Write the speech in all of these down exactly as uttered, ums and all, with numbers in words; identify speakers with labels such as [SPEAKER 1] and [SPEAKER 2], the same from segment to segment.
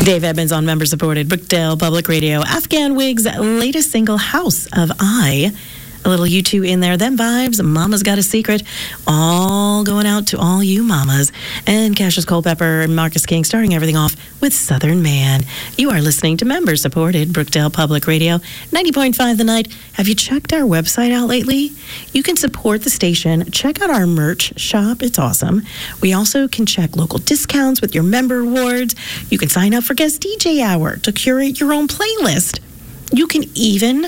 [SPEAKER 1] Dave Edmonds on member-supported Brookdale Public Radio. Afghan Wig's latest single, House of I. A little U two in there. Them vibes. Mama's Got a Secret. All going out to all you mamas. And Cassius Culpepper and Marcus King starting everything off with Southern Man. You are listening to member-supported Brookdale Public Radio. ninety point five The Night. Have you checked our website out lately? You can support the station. Check out our merch shop. It's awesome. We also can check local discounts with your member rewards. You can sign up for Guest D J Hour to curate your own playlist. You can even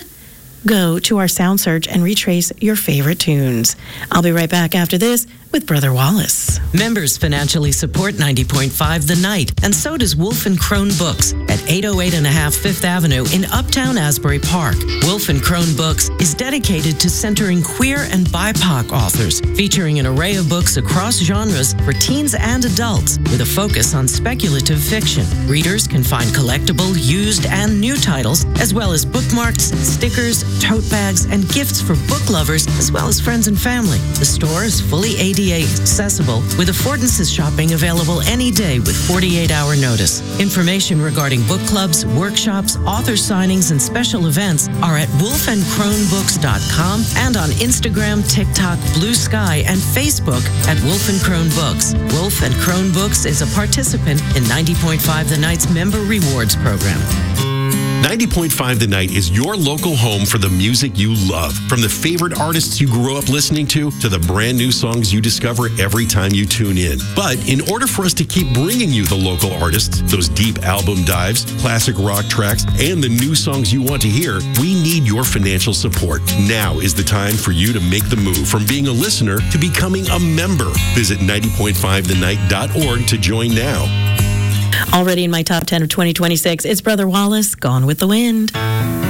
[SPEAKER 1] go to our sound search and retrace your favorite tunes. I'll be right back after this with Brother Wallace.
[SPEAKER 2] Members financially support ninety point five The Night, and so does Wolf and Crone Books at eight oh eight and a half Fifth Avenue in Uptown Asbury Park. Wolf and Crone Books is dedicated to centering queer and B I P O C authors, featuring an array of books across genres for teens and adults, with a focus on speculative fiction. Readers can find collectible, used, and new titles, as well as bookmarks, stickers, tote bags, and gifts for book lovers, as well as friends and family. The store is fully A D A accessible, with affordances shopping available any day with forty-eight hour notice. Information regarding book clubs, workshops, author signings, and special events are at wolf and crone books dot com and on Instagram, TikTok, Blue Sky, and Facebook at Wolf and Crone Books. Wolf and Crone Books is a participant in ninety point five The Night's Member Rewards Program.
[SPEAKER 3] ninety point five The Night is your local home for the music you love. From the favorite artists you grew up listening to, to the brand new songs you discover every time you tune in. But in order for us to keep bringing you the local artists, those deep album dives, classic rock tracks, and the new songs you want to hear, we need your financial support. Now is the time for you to make the move from being a listener to becoming a member. Visit ninety point five the night dot org to join now.
[SPEAKER 1] Already in my top ten of twenty twenty-six, it's Brother Wallace, Gone with the Wind.